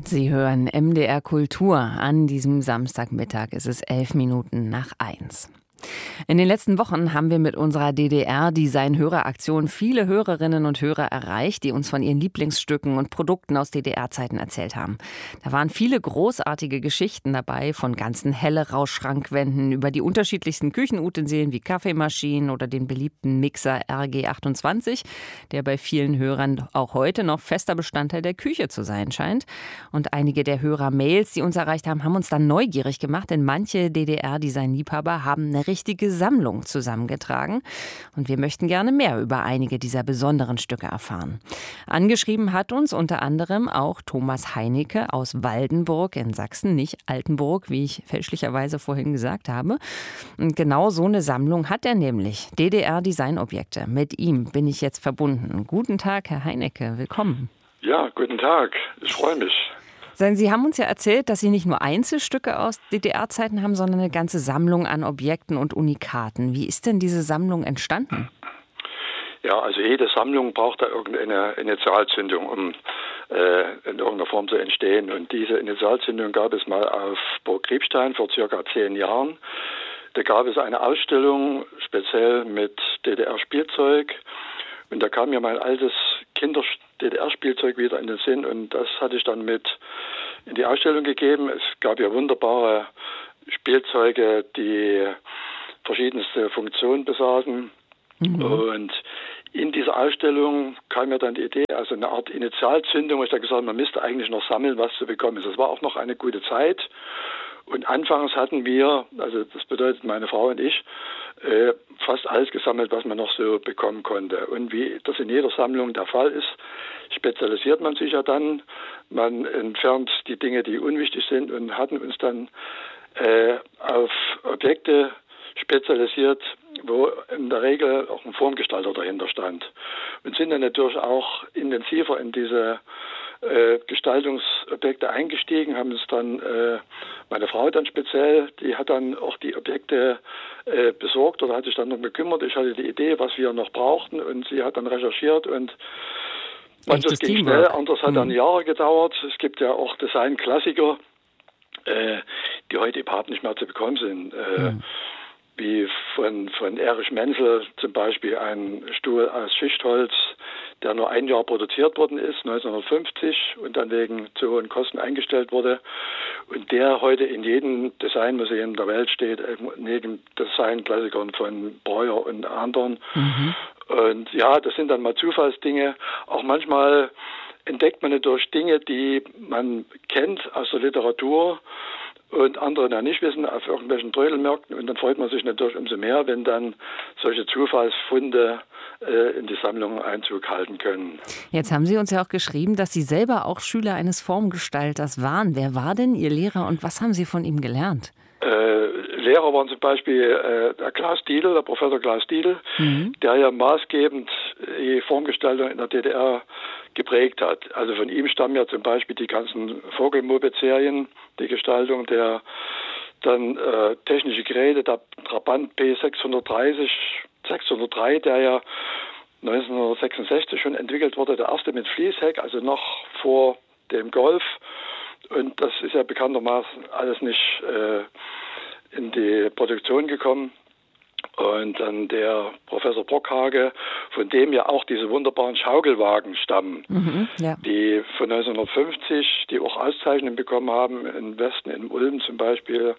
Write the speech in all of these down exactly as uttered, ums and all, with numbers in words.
Sie hören M D R Kultur an diesem Samstagmittag. Es ist elf Minuten nach eins. In den letzten Wochen haben wir mit unserer D D R-Design-Höreraktion viele Hörerinnen und Hörer erreicht, die uns von ihren Lieblingsstücken und Produkten aus D D R-Zeiten erzählt haben. Da waren viele großartige Geschichten dabei, von ganzen Helle-Rausch-Schrankwänden über die unterschiedlichsten Küchenutensilien wie Kaffeemaschinen oder den beliebten Mixer R G achtundzwanzig, der bei vielen Hörern auch heute noch fester Bestandteil der Küche zu sein scheint. Und einige der Hörer-Mails, die uns erreicht haben, haben uns dann neugierig gemacht, denn manche D D R-Design-Liebhaber haben eine richtige Sammlung zusammengetragen. Und wir möchten gerne mehr über einige dieser besonderen Stücke erfahren. Angeschrieben hat uns unter anderem auch Thomas Heinecke aus Waldenburg in Sachsen, nicht Altenburg, wie ich fälschlicherweise vorhin gesagt habe. Und genau so eine Sammlung hat er nämlich, D D R-Designobjekte. Mit ihm bin ich jetzt verbunden. Guten Tag, Herr Heinecke, willkommen. Ja, guten Tag, ich freue mich. Sie haben uns ja erzählt, dass Sie nicht nur Einzelstücke aus D D R-Zeiten haben, sondern eine ganze Sammlung an Objekten und Unikaten. Wie ist denn diese Sammlung entstanden? Ja, also jede Sammlung braucht da irgendeine Initialzündung, um äh, in irgendeiner Form zu entstehen. Und diese Initialzündung gab es mal auf Burg Kriebstein vor circa zehn Jahren. Da gab es eine Ausstellung speziell mit D D R-Spielzeug. Und da kam mir mein altes Kinder-D D R-Spielzeug wieder in den Sinn. Und das hatte ich dann mit in die Ausstellung gegeben. Es gab ja wunderbare Spielzeuge, die verschiedenste Funktionen besaßen. Mhm. Und in dieser Ausstellung kam mir dann die Idee, also eine Art Initialzündung. Ich habe gesagt, man müsste eigentlich noch sammeln, was zu bekommen ist. Es war auch noch eine gute Zeit. Und anfangs hatten wir, also das bedeutet meine Frau und ich, äh, fast alles gesammelt, was man noch so bekommen konnte. Und wie das in jeder Sammlung der Fall ist, spezialisiert man sich ja dann. Man entfernt die Dinge, die unwichtig sind, und hatten uns dann äh, auf Objekte spezialisiert, wo in der Regel auch ein Formgestalter dahinter stand. Und sind dann natürlich auch intensiver in diese äh, Gestaltungsobjekte eingestiegen, haben uns dann, äh, meine Frau dann speziell, die hat dann auch die Objekte äh, besorgt oder hat sich dann noch gekümmert. Ich hatte die Idee, was wir noch brauchten, und sie hat dann recherchiert, und manches ging schnell, anderes hat dann mhm. Jahre gedauert. Es gibt ja auch Design-Klassiker, äh, die heute überhaupt nicht mehr zu bekommen sind. Äh, mhm. Wie von, von Erich Menzel zum Beispiel ein Stuhl aus Schichtholz, der nur ein Jahr produziert worden ist, neunzehnhundertfünfzig, und dann wegen zu hohen Kosten eingestellt wurde. Und der heute in jedem Designmuseum der Welt steht, neben Designklassikern von Breuer und anderen. Mhm. Und ja, das sind dann mal Zufallsdinge. Auch manchmal entdeckt man durch Dinge, die man kennt aus der Literatur und andere dann nicht wissen, auf irgendwelchen Trödelmärkten. Und dann freut man sich natürlich umso mehr, wenn dann solche Zufallsfunde äh, in die Sammlung Einzug halten können. Jetzt haben Sie uns ja auch geschrieben, dass Sie selber auch Schüler eines Formgestalters waren. Wer war denn Ihr Lehrer und was haben Sie von ihm gelernt? Äh, Lehrer waren zum Beispiel äh, der Klaus Diedl, der Professor Klaus Diedl, mhm. der ja maßgebend die Formgestaltung in der D D R geprägt hat. Also von ihm stammen ja zum Beispiel die ganzen Vogelmoped-Serien, die Gestaltung der dann äh, technische Geräte, der Trabant P sechshundertdreißig, sechshundertdrei, der ja neunzehnhundertsechsundsechzig schon entwickelt wurde, der erste mit Fließheck, also noch vor dem Golf. Und das ist ja bekanntermaßen alles nicht äh, in die Produktion gekommen. Und dann der Professor Brockhage, von dem ja auch diese wunderbaren Schaukelwagen stammen, mhm, ja. die von neunzehnhundertfünfzig, die auch Auszeichnungen bekommen haben, im Westen, in Ulm zum Beispiel,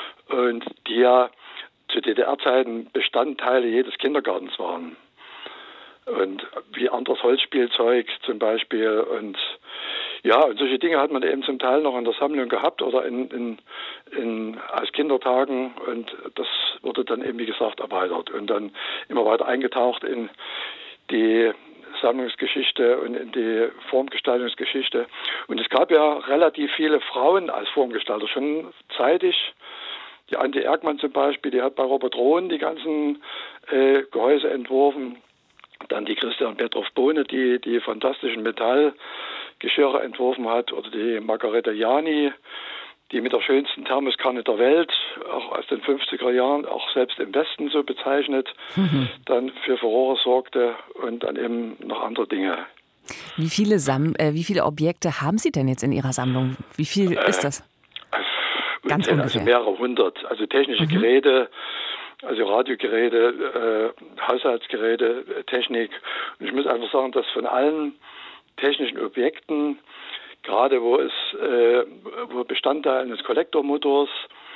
und die ja zu D D R-Zeiten Bestandteile jedes Kindergartens waren. Und wie anderes Holzspielzeug zum Beispiel. Und ja, und solche Dinge hat man eben zum Teil noch in der Sammlung gehabt oder in, in, in, aus Kindertagen, und das wurde dann eben, wie gesagt, erweitert und dann immer weiter eingetaucht in die Sammlungsgeschichte und in die Formgestaltungsgeschichte. Und es gab ja relativ viele Frauen als Formgestalter, schon zeitig. Die Antje Erkmann zum Beispiel, die hat bei Robert Rohn die ganzen äh, Gehäuse entworfen. Dann die Christian Petrov Bohne, die die fantastischen Metallgeschirre entworfen hat, oder die Margarete Jani, die mit der schönsten Thermoskanne der Welt, auch aus den fünfziger Jahren, auch selbst im Westen so bezeichnet, mhm. dann für Furore sorgte, und dann eben noch andere Dinge. Wie viele, Sam äh, wie viele Objekte haben Sie denn jetzt in Ihrer Sammlung? Wie viel äh, ist das? Also, Ganz also ungefähr. mehrere hundert. Also technische mhm. Geräte, also Radiogeräte, äh, Haushaltsgeräte, äh, Technik. Und ich muss einfach sagen, dass von allen technischen Objekten, gerade wo es äh, wo Bestandteil eines Kollektormotors,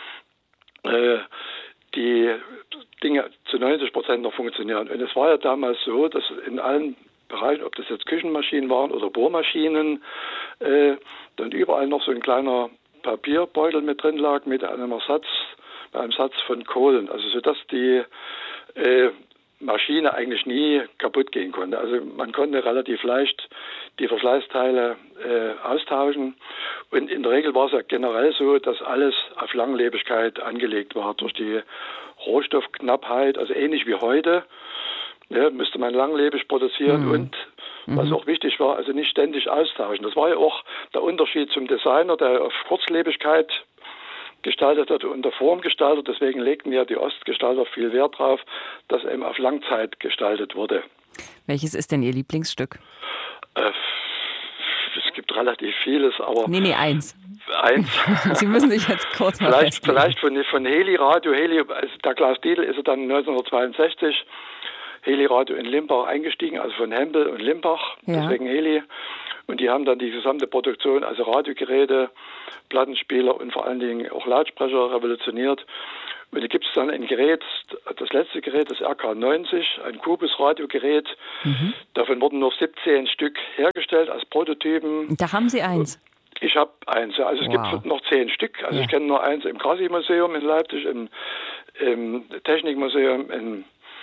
äh, die Dinge zu neunzig Prozent noch funktionieren. Und es war ja damals so, dass in allen Bereichen, ob das jetzt Küchenmaschinen waren oder Bohrmaschinen, äh, dann überall noch so ein kleiner Papierbeutel mit drin lag mit einem Ersatz, einem Satz von Kohlen, also sodass die äh, Maschine eigentlich nie kaputt gehen konnte. Also man konnte relativ leicht die Verschleißteile äh, austauschen und in der Regel war es ja generell so, dass alles auf Langlebigkeit angelegt war durch die Rohstoffknappheit, also ähnlich wie heute. Ja, müsste man langlebig produzieren mhm. und, was mhm. auch wichtig war, also nicht ständig austauschen. Das war ja auch der Unterschied zum Designer, der auf Kurzlebigkeit gestaltet hat und der Form gestaltet. Deswegen legten ja die Ostgestalter viel Wert drauf, dass eben auf Langzeit gestaltet wurde. Welches ist denn Ihr Lieblingsstück? Äh, es gibt relativ vieles, aber... Nee, nee, eins. Eins. Sie müssen sich jetzt kurz mal Vielleicht, festlegen. vielleicht von, von Heli Radio. Heli, also der Klaus Dietl ist er dann neunzehnhundertzweiundsechzig Heli Radio in Limbach eingestiegen, also von Hempel und Limbach, ja. Deswegen Heli. Und die haben dann die gesamte Produktion, also Radiogeräte, Plattenspieler und vor allen Dingen auch Lautsprecher revolutioniert. Und da gibt es dann ein Gerät, das letzte Gerät, das R K neunzig, ein Kubus-Radiogerät. Mhm. Davon wurden nur siebzehn Stück hergestellt als Prototypen. Da haben Sie eins? Ich habe eins, also es wow. gibt noch zehn Stück. Also ja. ich kenne nur eins im Krasi-Museum in Leipzig, im, im Technikmuseum in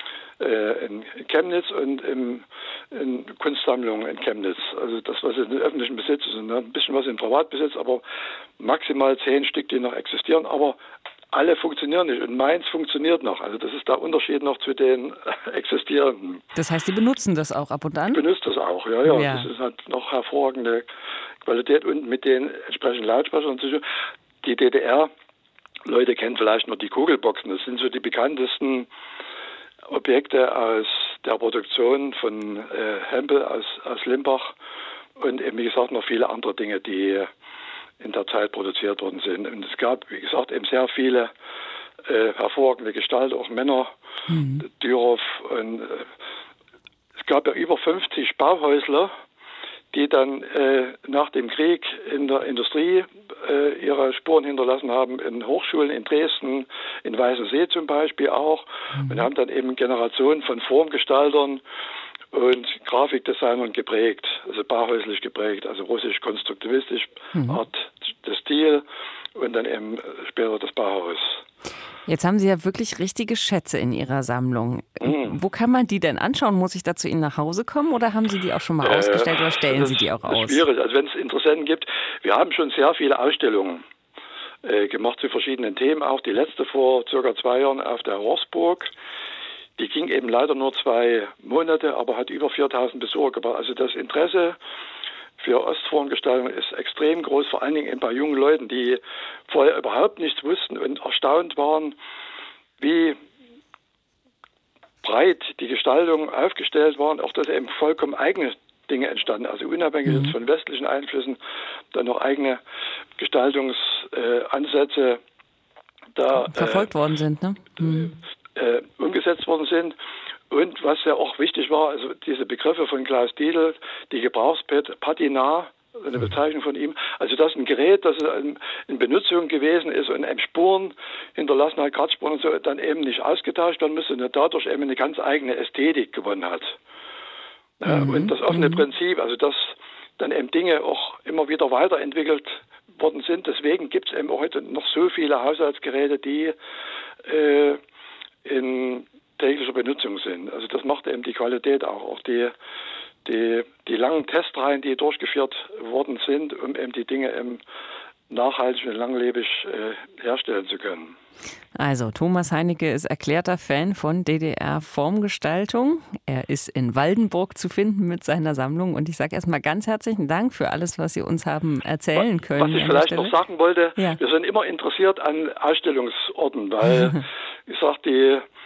in Chemnitz und im, in Kunstsammlungen in Chemnitz. Also das, was in öffentlichem Besitz ist, ein bisschen was in Privatbesitz, aber maximal zehn Stück, die noch existieren, aber alle funktionieren nicht und meins funktioniert noch. Also das ist der Unterschied noch zu den existierenden. Das heißt, Sie benutzen das auch ab und an? Ich benutze das auch, ja, ja. ja. Das ist halt noch hervorragende Qualität und mit den entsprechenden Lautsprechern. Die D D R-Leute kennen vielleicht noch die Kugelboxen. Das sind so die bekanntesten Objekte aus der Produktion von äh, Hempel aus, aus Limbach und eben, wie gesagt, noch viele andere Dinge, die in der Zeit produziert worden sind. Und es gab, wie gesagt, eben sehr viele äh, hervorragende Gestalten, auch Männer, mhm. Dürow. Und äh, es gab ja über fünfzig Bauhäusler, die dann äh, nach dem Krieg in der Industrie äh, ihre Spuren hinterlassen haben, in Hochschulen in Dresden, in Weißensee zum Beispiel auch, mhm. und haben dann eben Generationen von Formgestaltern und Grafikdesignern geprägt, also bauhäuslich geprägt, also russisch-konstruktivistisch, mhm. Art des Stil und dann eben später das Bauhaus. Jetzt haben Sie ja wirklich richtige Schätze in Ihrer Sammlung. Mhm. Wo kann man die denn anschauen? Muss ich da zu Ihnen nach Hause kommen oder haben Sie die auch schon mal äh, ausgestellt oder stellen das, Sie die auch das aus? Ist schwierig. Also wenn es Interessenten gibt, wir haben schon sehr viele Ausstellungen äh, gemacht zu verschiedenen Themen. Auch die letzte vor circa zwei Jahren auf der Rorsburg. Die ging eben leider nur zwei Monate, aber hat über viertausend Besucher gebracht. Also das Interesse für Ostformgestaltung ist extrem groß, vor allen Dingen eben bei jungen Leuten, die vorher überhaupt nichts wussten und erstaunt waren, wie breit die Gestaltungen aufgestellt waren, auch dass eben vollkommen eigene Dinge entstanden, also unabhängig mhm. von westlichen Einflüssen, dann noch eigene Gestaltungsansätze äh, da verfolgt äh, worden sind, ne? Mhm. äh, umgesetzt worden sind. Und was ja auch wichtig war, also diese Begriffe von Klaus Dietl, die Gebrauchspatina, eine Bezeichnung von ihm, also das ist ein Gerät, das in Benutzung gewesen ist und eben Spuren hinterlassen hat, Kratzspuren und so, dann eben nicht ausgetauscht werden müsste und dadurch eben eine ganz eigene Ästhetik gewonnen hat. Ja, mhm. Und das offene mhm. Prinzip, also dass dann eben Dinge auch immer wieder weiterentwickelt worden sind. Deswegen gibt es eben heute noch so viele Haushaltsgeräte, die äh, in täglicher Benutzung sind. Also das macht eben die Qualität auch. Auch die, die, die langen Testreihen, die durchgeführt worden sind, um eben die Dinge eben nachhaltig und langlebig äh, herstellen zu können. Also Thomas Heinecke ist erklärter Fan von D D R-Formgestaltung. Er ist in Waldenburg zu finden mit seiner Sammlung. Und ich sage erstmal ganz herzlichen Dank für alles, was Sie uns haben erzählen können. Was ich vielleicht noch sagen wollte, ja. wir sind immer interessiert an Ausstellungsorten, weil, ich sage, die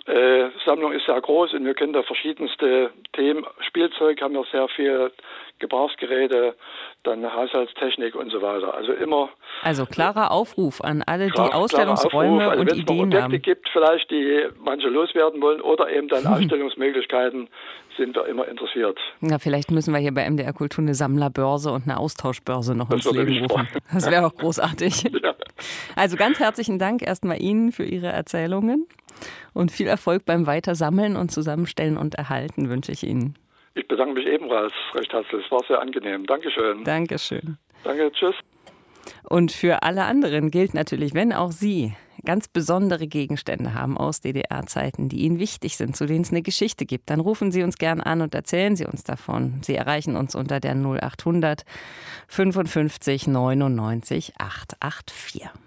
Äh, Sammlung ist sehr groß und wir kennen da verschiedenste Themen. Spielzeug haben wir sehr viel, Gebrauchsgeräte, dann Haushaltstechnik und so weiter. Also immer. Also klarer Aufruf an alle, klar, die Ausstellungsräume Aufruf. Also und wenn es noch Ideen Objekte haben. gibt, vielleicht die manche loswerden wollen oder eben dann Ausstellungsmöglichkeiten, sind wir immer interessiert. Ja, vielleicht müssen wir hier bei M D R Kultur eine Sammlerbörse und eine Austauschbörse noch Das ins würde Leben mich rufen. freuen. Das wäre auch großartig. Ja. Also ganz herzlichen Dank erstmal Ihnen für Ihre Erzählungen und viel Erfolg beim Weitersammeln und Zusammenstellen und Erhalten wünsche ich Ihnen. Ich bedanke mich ebenfalls recht herzlich. Es war sehr angenehm. Dankeschön. Dankeschön. Danke, tschüss. Und für alle anderen gilt natürlich, wenn auch Sie ganz besondere Gegenstände haben aus D D R-Zeiten, die Ihnen wichtig sind, zu denen es eine Geschichte gibt, dann rufen Sie uns gern an und erzählen Sie uns davon. Sie erreichen uns unter der null acht hundert fünfundfünfzig neunundneunzig achthundertvier.